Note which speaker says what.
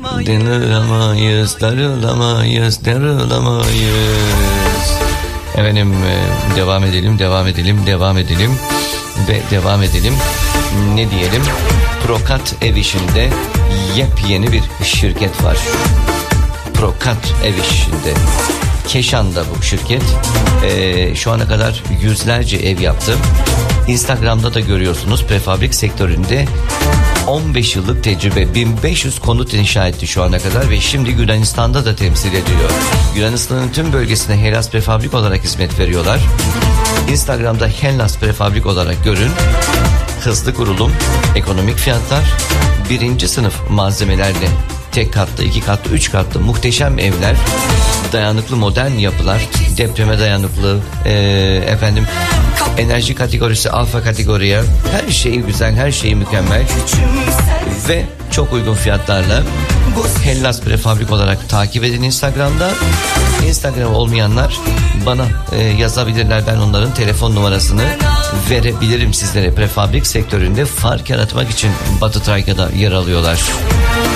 Speaker 1: Darılamayız, darılamayız, darılamayız. Efendim devam edelim ve devam edelim. Ne diyelim? Prokat Ev İşi'nde yepyeni bir şirket var. Prokat Ev İşi'nde. Keşan'da bu şirket. Şu ana kadar yüzlerce ev yaptı. Instagram'da da görüyorsunuz, prefabrik sektöründe 15 yıllık tecrübe, 1500 konut inşa etti şu ana kadar ve şimdi Yunanistan'da da temsil ediyor. Yunanistan'ın tüm bölgesine Hellas Prefabrik olarak hizmet veriyorlar. Instagram'da Hellas Prefabrik olarak görün. Hızlı kurulum, ekonomik fiyatlar, birinci sınıf malzemelerle tek katlı, 2 katlı, 3 katlı muhteşem evler, dayanıklı modern yapılar, depreme dayanıklı, enerji kategorisi alfa kategoriye, her şeyi güzel, her şeyi mükemmel ve çok uygun fiyatlarla. Hellas Prefabrik olarak takip edin Instagram'da. Instagram olmayanlar bana yazabilirler, ben onların telefon numarasını verebilirim sizlere. Prefabrik sektöründe fark yaratmak için Batı Trakya'da yer alıyorlar.